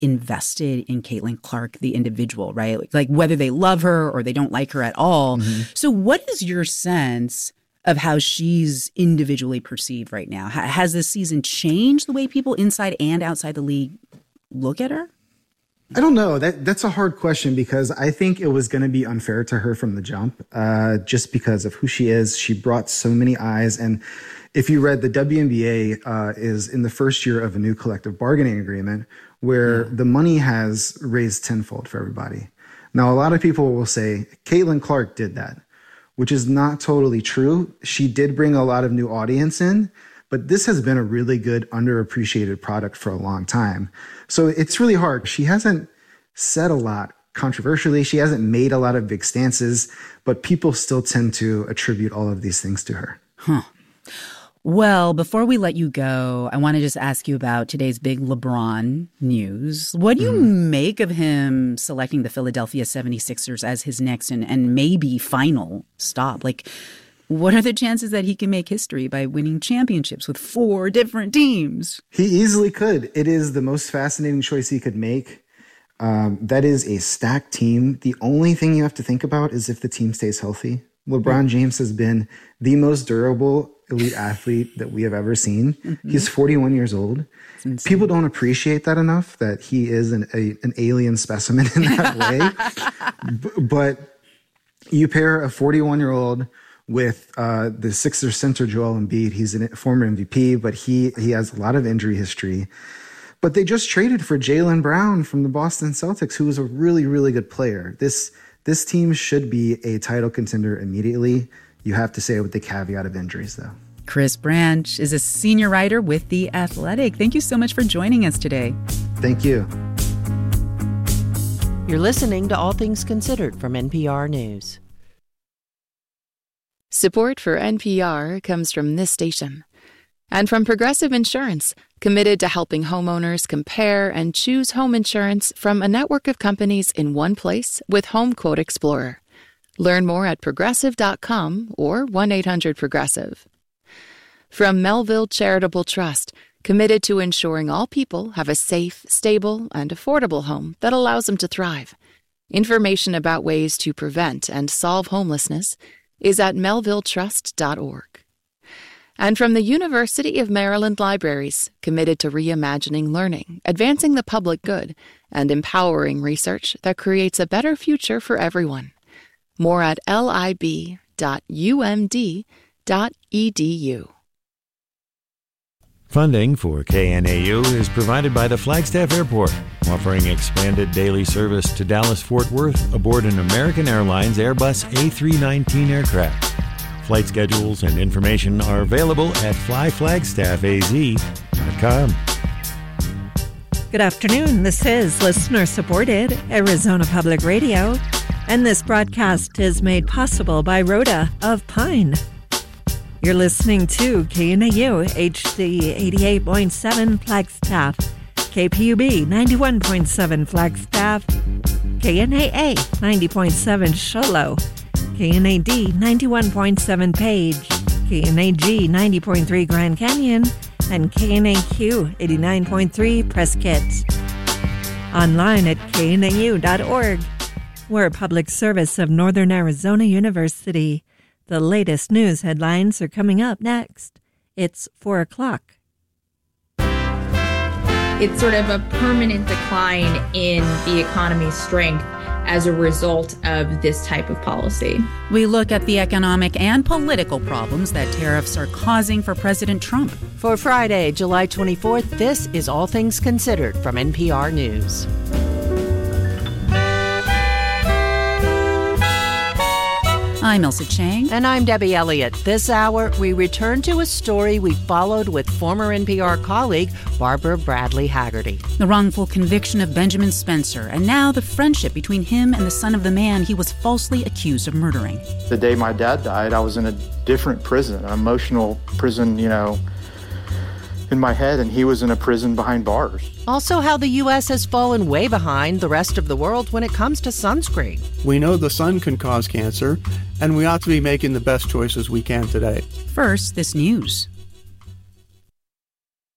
invested in Caitlin Clark, the individual, right? Like whether they love her or they don't like her at all. Mm-hmm. So what is your sense of how she's individually perceived right now? Has this season changed the way people inside and outside the league look at her? I don't know. That's a hard question because I think it was going to be unfair to her from the jump, just because of who she is. She brought so many eyes. And if you read, the WNBA is in the first year of a new collective bargaining agreement where the money has raised tenfold for everybody. Now, a lot of people will say Caitlin Clark did that, which is not totally true. She did bring a lot of new audience in, but this has been a really good underappreciated product for a long time. So it's really hard. She hasn't said a lot controversially. She hasn't made a lot of big stances, but people still tend to attribute all of these things to her. Huh. Well, before we let you go, I want to just ask you about today's big LeBron news. What do you make of him selecting the Philadelphia 76ers as his next and maybe final stop? Like, what are the chances that he can make history by winning championships with 4 different teams? He easily could. It is the most fascinating choice he could make. That is a stacked team. The only thing you have to think about is if the team stays healthy. LeBron James has been the most durable elite athlete that we have ever seen. Mm-hmm. He's 41 years old. People don't appreciate that enough, that he is an alien specimen in that way. But you pair a 41-year-old with the Sixers center Joel Embiid. He's a former MVP, but he has a lot of injury history. But they just traded for Jaylen Brown from the Boston Celtics, who was a really, really good player. This team should be a title contender immediately. You have to say it with the caveat of injuries, though. Chris Branch is a senior writer with The Athletic. Thank you so much for joining us today. Thank you. You're listening to All Things Considered from NPR News. Support for NPR comes from this station and from Progressive Insurance, committed to helping homeowners compare and choose home insurance from a network of companies in one place with Home Quote Explorer. Learn more at progressive.com or 1-800-PROGRESSIVE. From Melville Charitable Trust, committed to ensuring all people have a safe, stable, and affordable home that allows them to thrive. Information about ways to prevent and solve homelessness is at melvilletrust.org. And from the University of Maryland Libraries, committed to reimagining learning, advancing the public good, and empowering research that creates a better future for everyone. More at lib.umd.edu. Funding for KNAU is provided by the Flagstaff Airport, offering expanded daily service to Dallas-Fort Worth aboard an American Airlines Airbus A319 aircraft. Flight schedules and information are available at flyflagstaffaz.com. Good afternoon. This is listener-supported Arizona Public Radio, and this broadcast is made possible by Rhoda of Pine. You're listening to KNAU HD 88.7 Flagstaff, KPUB 91.7 Flagstaff, KNAA 90.7 Show Low, KNAD 91.7 Page, KNAG 90.3 Grand Canyon, and KNAQ 89.3 Prescott. Online at knau.org. We're a public service of Northern Arizona University. The latest news headlines are coming up next. It's 4 o'clock. It's sort of a permanent decline in the economy's strength as a result of this type of policy. We look at the economic and political problems that tariffs are causing for President Trump. For Friday, July 24th, this is All Things Considered from NPR News. I'm Elsa Chang. And I'm Debbie Elliott. This hour, we return to a story we followed with former NPR colleague Barbara Bradley Haggerty. The wrongful conviction of Benjamin Spencer, and now the friendship between him and the son of the man he was falsely accused of murdering. The day my dad died, I was in a different prison, an emotional prison, in my head, and he was in a prison behind bars. Also, how the U.S. has fallen way behind the rest of the world when it comes to sunscreen. We know the sun can cause cancer, and we ought to be making the best choices we can today. First, this news.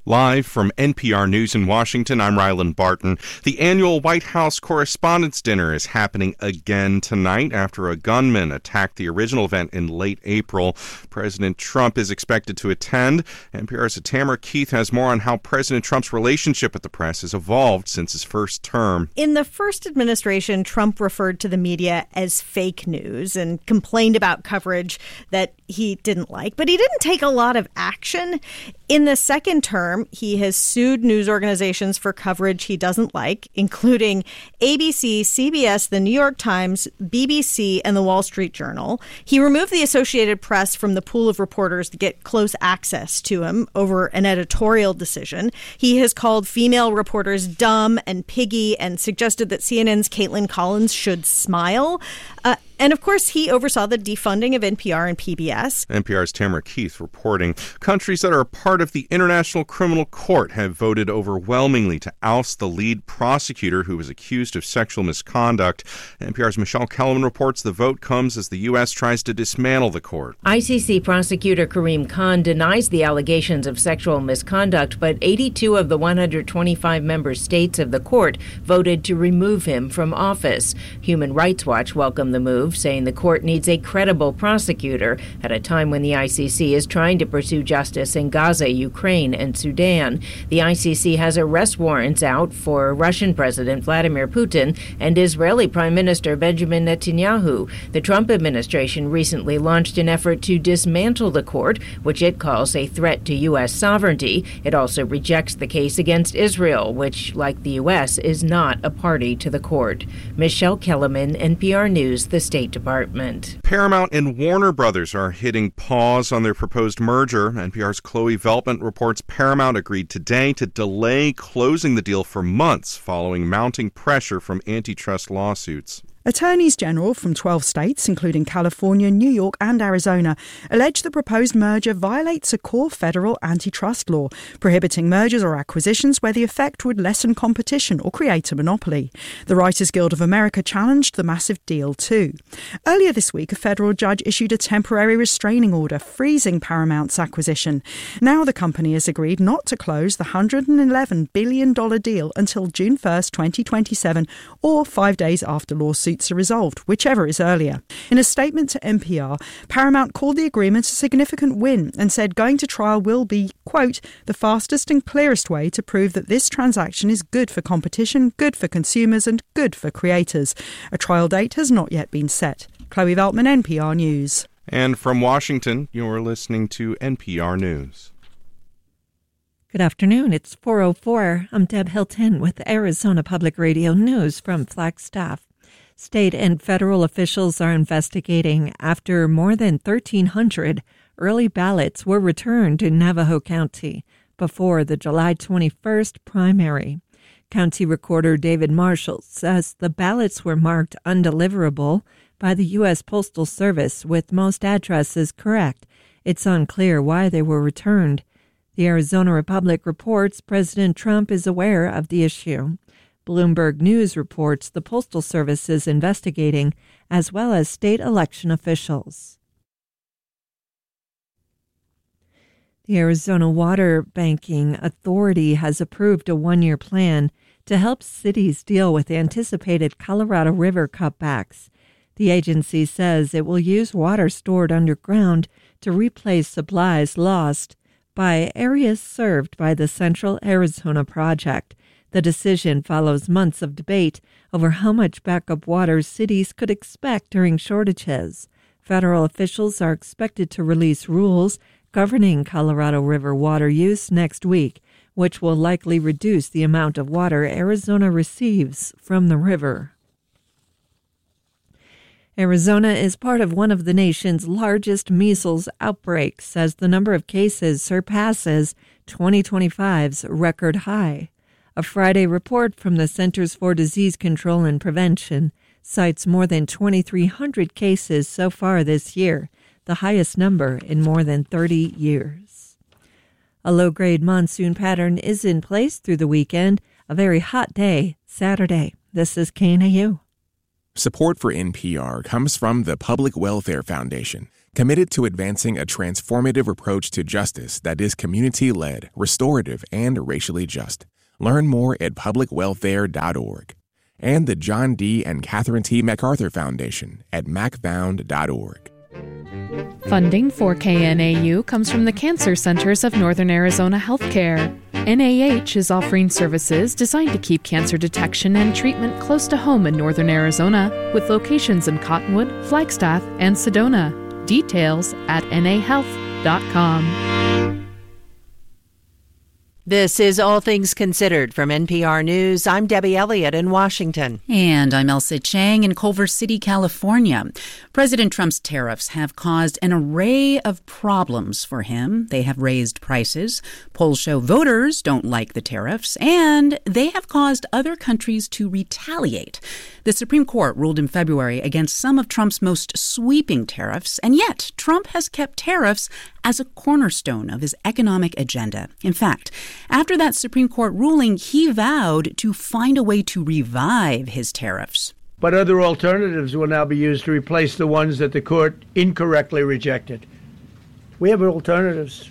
Live from NPR News in Washington, I'm Ryland Barton. The annual White House Correspondents' Dinner is happening again tonight after a gunman attacked the original event in late April. President Trump is expected to attend. NPR's Tamara Keith has more on how President Trump's relationship with the press has evolved since his first term. In the first administration, Trump referred to the media as fake news and complained about coverage that he didn't like, but he didn't take a lot of action. In the second term, he has sued news organizations for coverage he doesn't like, including ABC, CBS, the New York Times, BBC, and the Wall Street Journal. He removed the Associated Press from the pool of reporters to get close access to him over an editorial decision. He has called female reporters dumb and piggy and suggested that CNN's Caitlin Collins should smile. And of course, he oversaw the defunding of NPR and PBS. NPR's Tamara Keith reporting. Countries that are a part of the International Criminal Court have voted overwhelmingly to oust the lead prosecutor who was accused of sexual misconduct. NPR's Michelle Kellerman reports the vote comes as the U.S. tries to dismantle the court. ICC prosecutor Karim Khan denies the allegations of sexual misconduct, but 82 of the 125 member states of the court voted to remove him from office. Human Rights Watch welcomed the move, saying the court needs a credible prosecutor at a time when the ICC is trying to pursue justice in Gaza, Ukraine, and Sudan. The ICC has arrest warrants out for Russian President Vladimir Putin and Israeli Prime Minister Benjamin Netanyahu. The Trump administration recently launched an effort to dismantle the court, which it calls a threat to U.S. sovereignty. It also rejects the case against Israel, which, like the U.S., is not a party to the court. Michelle Kellerman, NPR News, the State Department. Paramount and Warner Brothers are hitting pause on their proposed merger. NPR's Chloe Veltman reports Paramount agreed today to delay closing the deal for months following mounting pressure from antitrust lawsuits. Attorneys general from 12 states, including California, New York and Arizona, allege the proposed merger violates a core federal antitrust law, prohibiting mergers or acquisitions where the effect would lessen competition or create a monopoly. The Writers Guild of America challenged the massive deal too. Earlier this week, a federal judge issued a temporary restraining order freezing Paramount's acquisition. Now the company has agreed not to close the $111 billion deal until June 1st, 2027, or 5 days after lawsuits are resolved, whichever is earlier. In a statement to NPR, Paramount called the agreement a significant win and said going to trial will be, quote, the fastest and clearest way to prove that this transaction is good for competition, good for consumers and good for creators. A trial date has not yet been set. Chloe Veltman, NPR News. And from Washington, you're listening to NPR News. Good afternoon. It's 4:04. I'm Deb Hilton with Arizona Public Radio News from Flagstaff. State and federal officials are investigating after more than 1,300 early ballots were returned in Navajo County before the July 21st primary. County Recorder David Marshall says the ballots were marked undeliverable by the U.S. Postal Service, with most addresses correct. It's unclear why they were returned. The Arizona Republic reports President Trump is aware of the issue. Bloomberg News reports the Postal Service is investigating, as well as state election officials. The Arizona Water Banking Authority has approved a one-year plan to help cities deal with anticipated Colorado River cutbacks. The agency says it will use water stored underground to replace supplies lost by areas served by the Central Arizona Project. The decision follows months of debate over how much backup water cities could expect during shortages. Federal officials are expected to release rules governing Colorado River water use next week, which will likely reduce the amount of water Arizona receives from the river. Arizona is part of one of the nation's largest measles outbreaks as the number of cases surpasses 2025's record high. A Friday report from the Centers for Disease Control and Prevention cites more than 2,300 cases so far this year, the highest number in more than 30 years. A low-grade monsoon pattern is in place through the weekend, a very hot day Saturday. This is KNAU. Support for NPR comes from the Public Welfare Foundation, committed to advancing a transformative approach to justice that is community-led, restorative, and racially just. Learn more at publicwelfare.org. And the John D. and Catherine T. MacArthur Foundation at macfound.org. Funding for KNAU comes from the Cancer Centers of Northern Arizona Healthcare. NAH is offering services designed to keep cancer detection and treatment close to home in Northern Arizona, with locations in Cottonwood, Flagstaff, and Sedona. Details at nahealth.com. This is All Things Considered from NPR News. I'm Debbie Elliott in Washington. And I'm Elsa Chang in Culver City, California. President Trump's tariffs have caused an array of problems for him. They have raised prices. Polls show voters don't like the tariffs, and they have caused other countries to retaliate. The Supreme Court ruled in February against some of Trump's most sweeping tariffs, and yet Trump has kept tariffs as a cornerstone of his economic agenda. In fact, after that Supreme Court ruling, he vowed to find a way to revive his tariffs. But other alternatives will now be used to replace the ones that the court incorrectly rejected. We have alternatives.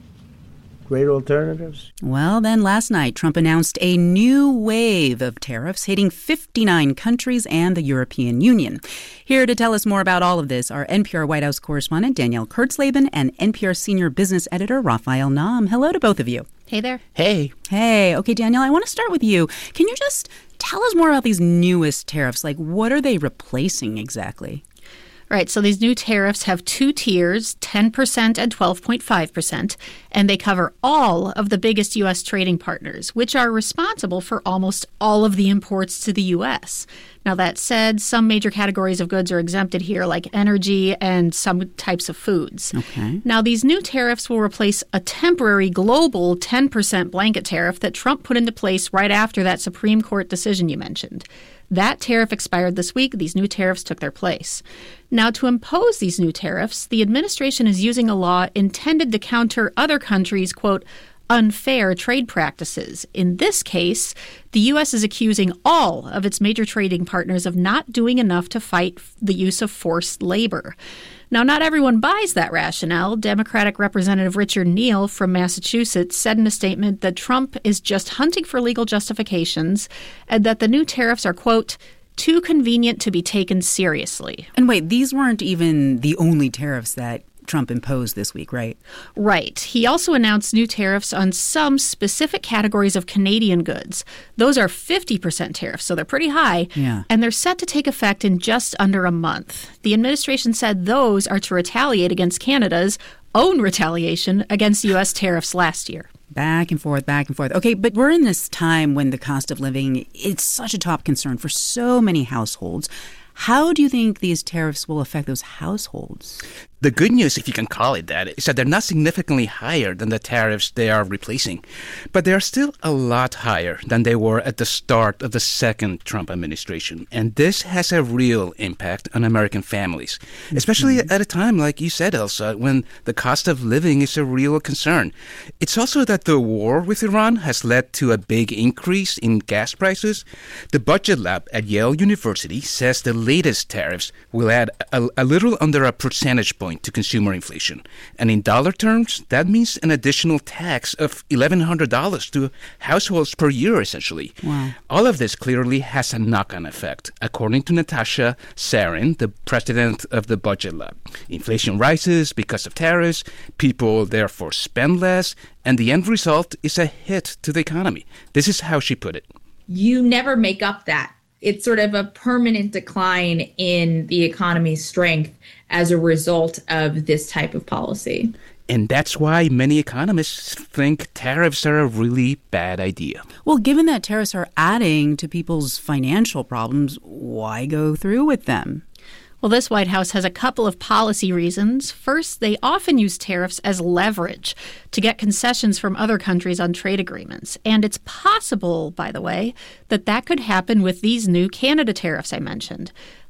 Great alternatives. Well, then last night, Trump announced a new wave of tariffs hitting 59 countries and the European Union. Here to tell us more about all of this are NPR White House correspondent Danielle Kurtzleben and NPR senior business editor Raphael Nahm. Hello to both of you. Hey there. Hey. Hey. Okay, Danielle, I want to start with you. Can you just tell us more about these newest tariffs? Like, what are they replacing exactly? Right, so these new tariffs have two tiers, 10% and 12.5%, and they cover all of the biggest U.S. trading partners, which are responsible for almost all of the imports to the U.S. Now, that said, some major categories of goods are exempted here, like energy and some types of foods. Okay. Now, these new tariffs will replace a temporary global 10% blanket tariff that Trump put into place right after that Supreme Court decision you mentioned. That tariff expired this week. These new tariffs took their place. Now, to impose these new tariffs, the administration is using a law intended to counter other countries' quote, unfair trade practices. In this case, the U.S. is accusing all of its major trading partners of not doing enough to fight the use of forced labor. Now, not everyone buys that rationale. Democratic Representative Richard Neal from Massachusetts said in a statement that Trump is just hunting for legal justifications and that the new tariffs are, quote, too convenient to be taken seriously. And wait, these weren't even the only tariffs that Trump imposed this week, right? Right. He also announced new tariffs on some specific categories of Canadian goods. Those are 50% tariffs, so they're pretty high. Yeah. And they're set to take effect in just under a month. The administration said those are to retaliate against Canada's own retaliation against U.S. tariffs last year. Back and forth, back and forth. Okay, but we're in this time when the cost of living is such a top concern for so many households. How do you think these tariffs will affect those households? The good news, if you can call it that, is that they're not significantly higher than the tariffs they are replacing. But they are still a lot higher than they were at the start of the second Trump administration. And this has a real impact on American families, especially at a time, like you said, Elsa, when the cost of living is a real concern. It's also that the war with Iran has led to a big increase in gas prices. The Budget Lab at Yale University says the latest tariffs will add a little under a percentage point to consumer inflation. And in dollar terms, that means an additional tax of $1,100 to households per year, essentially. Wow. All of this clearly has a knock-on effect, according to Natasha Sarin, the president of the Budget Lab. Inflation rises because of tariffs, people therefore spend less, and the end result is a hit to the economy. This is how she put it. You never make up that. It's sort of a permanent decline in the economy's strength as a result of this type of policy. And that's why many economists think tariffs are a really bad idea. Well, given that tariffs are adding to people's financial problems, why go through with them? Well, this White House has a couple of policy reasons. First, they often use tariffs as leverage to get concessions from other countries on trade agreements. And it's possible, by the way, that that could happen with these new Canada tariffs I mentioned.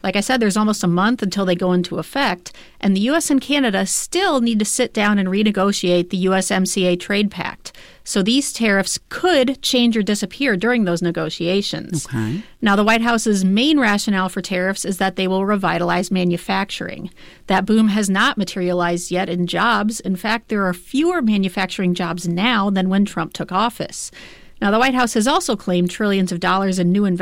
Like I said, there's almost a month until they go into effect, and the U.S. and Canada still need to sit down and renegotiate the USMCA trade pact. So these tariffs could change or disappear during those negotiations. Okay. Now, the White House's main rationale for tariffs is that they will revitalize manufacturing. That boom has not materialized yet in jobs. In fact, there are fewer manufacturing jobs now than when Trump took office. Now, the White House has also claimed trillions of dollars in new investments